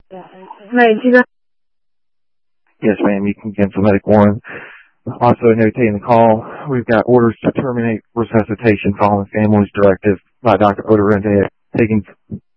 Right. Yes, ma'am. You can cancel Medic 1. Also, notating the call, we've got orders to terminate resuscitation following family's directive by Dr. Odorente taking